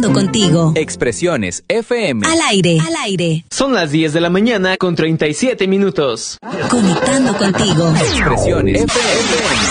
Conectando contigo. Expresiones FM. Al aire. Son las 10 de la mañana con 37 minutos. Conectando contigo. Expresiones FM.